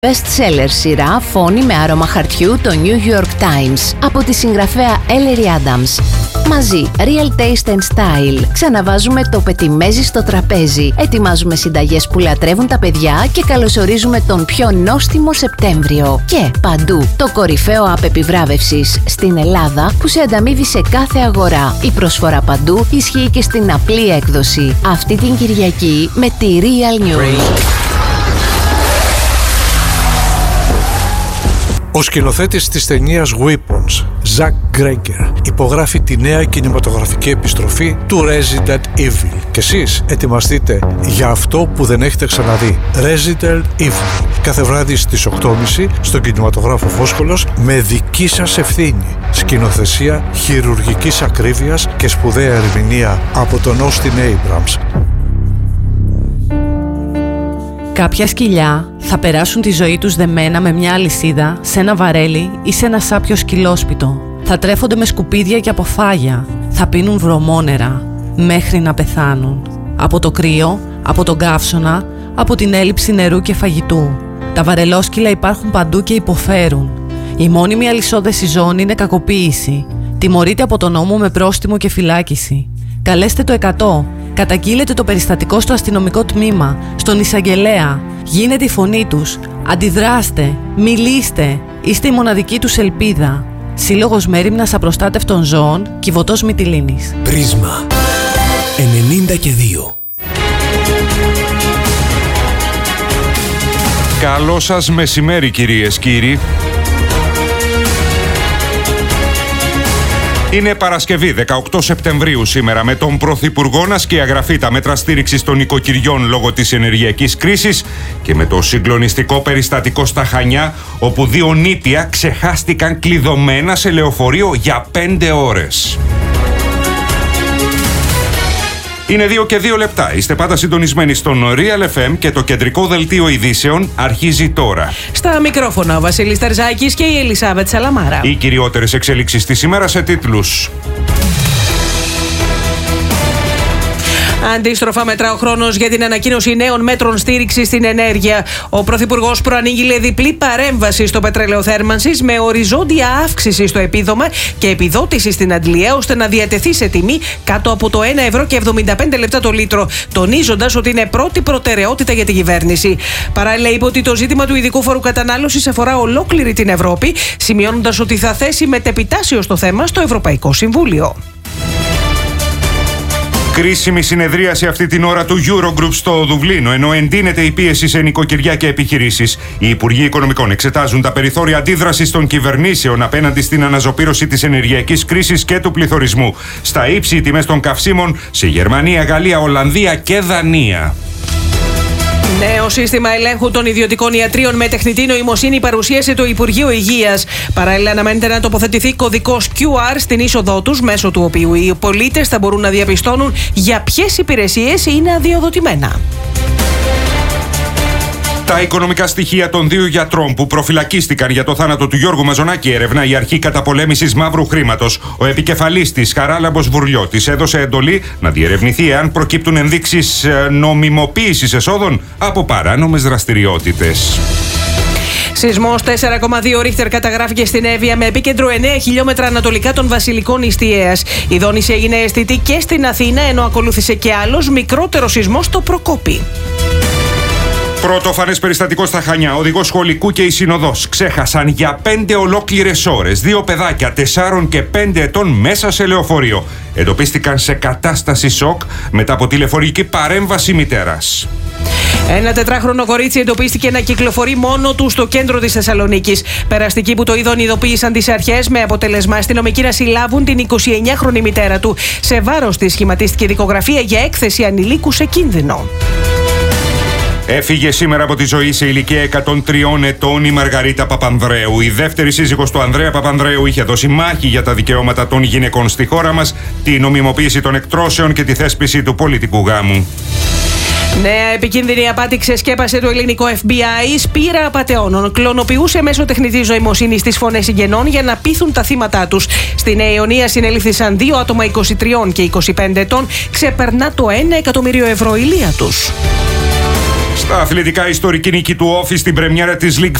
Best-seller σειρά «Φόνοι με άρωμα χαρτιού» το New York Times από τη συγγραφέα Ellery Adams. Μαζί, Real Taste and Style. Ξαναβάζουμε το πετιμέζι στο τραπέζι. Ετοιμάζουμε συνταγές που λατρεύουν τα παιδιά και καλωσορίζουμε τον πιο νόστιμο Σεπτέμβριο. Και παντού, το κορυφαίο app επιβράβευσης στην Ελλάδα που σε ανταμείβει σε κάθε αγορά. Η προσφορά παντού ισχύει και στην απλή έκδοση. Αυτή την Κυριακή με τη Real News. Ο σκηνοθέτης της ταινίας Weapons, Zach Greger, υπογράφει τη νέα κινηματογραφική επιστροφή του Resident Evil. Και εσείς ετοιμαστείτε για αυτό που δεν έχετε ξαναδεί. Resident Evil. Κάθε βράδυ στις 8.30 στον κινηματογράφο Φόσκολος με δική σας ευθύνη. Σκηνοθεσία χειρουργικής ακρίβειας και σπουδαία ερμηνεία από τον Austin Abrams. Κάποια σκυλιά θα περάσουν τη ζωή τους δεμένα με μια αλυσίδα σε ένα βαρέλι ή σε ένα σάπιο σκυλόσπιτο. Θα τρέφονται με σκουπίδια και από φάγια. Θα πίνουν βρωμόνερα μέχρι να πεθάνουν. Από το κρύο, από τον καύσωνα, από την έλλειψη νερού και φαγητού. Τα βαρελόσκυλα υπάρχουν παντού και υποφέρουν. Η μόνιμη αλυσόδεση ζώων είναι κακοποίηση. Τιμωρείται από τον νόμο με πρόστιμο και φυλάκιση. Καλέστε το 100. Καταγγείλετε το περιστατικό στο αστυνομικό τμήμα, στον εισαγγελέα. Γίνετε η φωνή τους. Αντιδράστε. Μιλήστε. Είστε η μοναδική τους ελπίδα. Σύλλογος Μέριμνας Απροστάτευτων Ζώων, Κιβωτός Μυτιλήνης. Πρίσμα 92. Καλό σας μεσημέρι, κυρίες, κύριοι. Είναι Παρασκευή, 18 Σεπτεμβρίου σήμερα, με τον Πρωθυπουργό να σκιαγραφεί τα μέτρα στήριξης των οικοκυριών λόγω της ενεργειακής κρίσης και με το συγκλονιστικό περιστατικό στα Χανιά, όπου 2 νήπια ξεχάστηκαν κλειδωμένα σε λεωφορείο για 5 ώρες. Είναι 2 και 2 λεπτά. Είστε πάντα συντονισμένοι στον Real FM και το κεντρικό δελτίο ειδήσεων αρχίζει τώρα. Στα μικρόφωνα ο Βασίλης Τερζάκης και η Ελισάβετ Σαλαμάρα. Οι κυριότερες εξελίξεις της ημέρας σε τίτλους. Αντίστροφα μετρά ο χρόνος για την ανακοίνωση νέων μέτρων στήριξης στην ενέργεια. Ο Πρωθυπουργός προανήγγειλε διπλή παρέμβαση στο πετρέλαιο θέρμανσης με οριζόντια αύξηση στο επίδομα και επιδότηση στην αντλία, ώστε να διατεθεί σε τιμή κάτω από το 1,75 ευρώ το λίτρο, τονίζοντας ότι είναι πρώτη προτεραιότητα για την κυβέρνηση. Παράλληλα, είπε ότι το ζήτημα του ειδικού φόρου κατανάλωσης αφορά ολόκληρη την Ευρώπη, σημειώνοντας ότι θα θέσει μετεπιτάσιο στο θέμα στο Ευρωπαϊκό Συμβούλιο. Κρίσιμη συνεδρίαση αυτή την ώρα του Eurogroup στο Δουβλίνο, ενώ εντείνεται η πίεση σε νοικοκυριά και επιχειρήσεις. Οι Υπουργοί Οικονομικών εξετάζουν τα περιθώρια αντίδρασης των κυβερνήσεων απέναντι στην αναζωπήρωση της ενεργειακής κρίσης και του πληθωρισμού. Στα ύψη οι τιμές των καυσίμων σε Γερμανία, Γαλλία, Ολλανδία και Δανία. Νέο σύστημα ελέγχου των ιδιωτικών ιατρίων με τεχνητή νοημοσύνη παρουσίασε το Υπουργείο Υγείας. Παράλληλα, αναμένεται να τοποθετηθεί κωδικός QR στην είσοδό τους, μέσω του οποίου οι πολίτες θα μπορούν να διαπιστώνουν για ποιες υπηρεσίες είναι αδειοδοτημένα. Τα οικονομικά στοιχεία των 2 γιατρών που προφυλακίστηκαν για το θάνατο του Γιώργου Μαζονάκη έρευνα η Αρχή Καταπολέμησης Μαύρου Χρήματος. Ο επικεφαλής της, Χαράλαμπος Βουρλιώτης, έδωσε εντολή να διερευνηθεί εάν προκύπτουν ενδείξεις νομιμοποίησης εσόδων από παράνομες δραστηριότητες. Σεισμός 4,2 ρίχτερ καταγράφηκε στην Εύβοια με επίκεντρο 9 χιλιόμετρα ανατολικά των Βασιλικών Ιστιαίας. Η δόνηση έγινε αισθητή και στην Αθήνα, ενώ ακολούθησε και άλλος μικρότερος σεισμός στο Προκόπη. Πρωτοφανές περιστατικό στα Χανιά. Οδηγός σχολικού και η συνοδός ξέχασαν για 5 ολόκληρες ώρες 2 παιδάκια 4 και 5 ετών μέσα σε λεωφορείο. Εντοπίστηκαν σε κατάσταση σοκ μετά από τηλεφωνική παρέμβαση μητέρας. Ένα 4χρονο κορίτσι εντοπίστηκε να κυκλοφορεί μόνο του στο κέντρο της Θεσσαλονίκης. Περαστικοί που το είδον ειδοποίησαν τις αρχές, με αποτέλεσμα αστυνομικοί να συλλάβουν την 29χρονη μητέρα του. Σε βάρος της σχηματίστηκε δικογραφία για έκθεση ανηλίκου σε κίνδυνο. Έφυγε σήμερα από τη ζωή σε ηλικία 103 ετών η Μαργαρίτα Παπανδρέου. Η δεύτερη σύζυγος του Ανδρέα Παπανδρέου είχε δώσει μάχη για τα δικαιώματα των γυναικών στη χώρα μας, τη νομιμοποίηση των εκτρώσεων και τη θέσπιση του πολιτικού γάμου. Νέα επικίνδυνη απάτη ξεσκέπασε το ελληνικό FBI. Σπήρα απατεώνων κλωνοποιούσε μέσω τεχνητής νοημοσύνης τις φωνές συγγενών για να πείθουν τα θύματα τους. Στη Νέα Ιωνία συνελήφθησαν 2 άτομα 23 και 25 ετών. Ξεπερνά το 1 εκατομμύριο ευρώ ηλία τους. Στα αθλητικά, ιστορική νίκη του Όφη στην πρεμιέρα της League